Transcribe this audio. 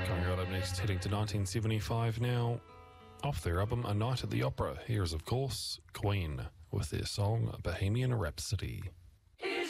Coming right up next, heading to 1975 now. Off their album A Night at the Opera, here is, of course, Queen with their song Bohemian Rhapsody.